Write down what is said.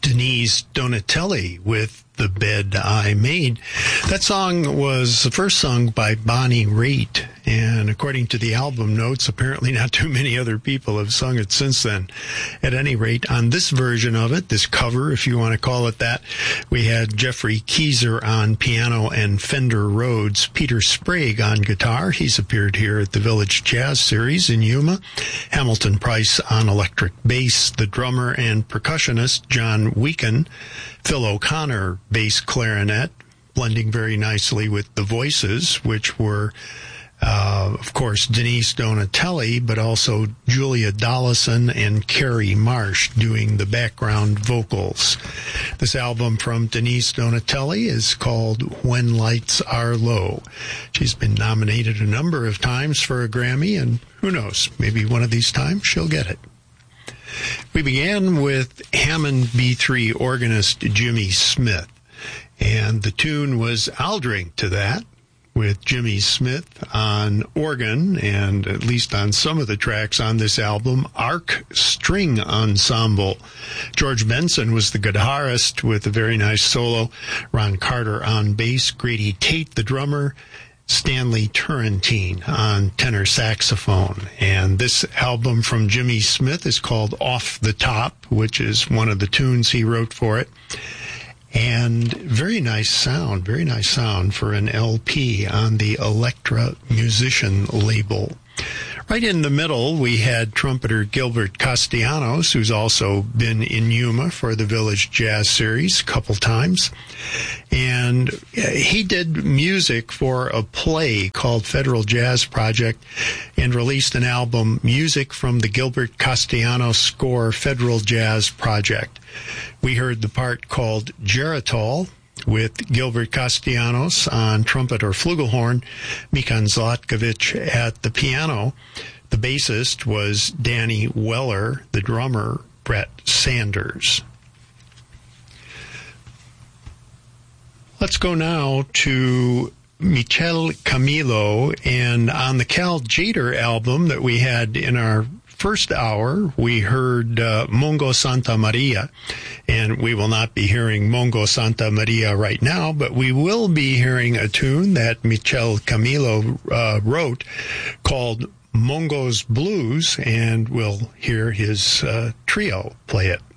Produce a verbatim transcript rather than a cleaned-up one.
Denise Donatelli with The Bed I Made. That song was the first sung by Bonnie Raitt, and according to the album notes, apparently not too many other people have sung it since then. At any rate, on this version of it, this cover, if you want to call it that, we had Jeffrey Keezer on piano and Fender Rhodes, Peter Sprague on guitar. He's appeared here at the Village Jazz Series in Yuma. Hamilton Price on electric bass, the drummer and percussionist John Weaken, Phil O'Connor, bass clarinet, blending very nicely with the voices, which were, uh, of course, Denise Donatelli, but also Julia Dollison and Carrie Marsh doing the background vocals. This album from Denise Donatelli is called When Lights Are Low. She's been nominated a number of times for a Grammy, and who knows, maybe one of these times she'll get it. We began with Hammond B three organist Jimmy Smith, and the tune was I'll Drink to That, with Jimmy Smith on organ, and at least on some of the tracks on this album, Arc String Ensemble. George Benson was the guitarist with a very nice solo, Ron Carter on bass, Grady Tate the drummer, Stanley Turrentine on tenor saxophone. And this album from Jimmy Smith is called Off the Top, which is one of the tunes he wrote for it. And very nice sound, very nice sound for an L P on the Elektra Musician label. Right in the middle, we had trumpeter Gilbert Castellanos, who's also been in Yuma for the Village Jazz Series a couple times. And he did music for a play called Federal Jazz Project and released an album, Music from the Gilbert Castellanos Score Federal Jazz Project. We heard the part called Geritol, with Gilbert Castellanos on trumpet or flugelhorn, Mikan Zlatkovich at the piano. The bassist was Danny Weller, the drummer, Brett Sanders. Let's go now to Michel Camilo, and on the Cal Jader album that we had in our first hour, we heard uh, Mongo Santa Maria, and we will not be hearing Mongo Santa Maria right now, but we will be hearing a tune that Michel Camilo uh, wrote called Mongo's Blues, and we'll hear his uh, trio play it.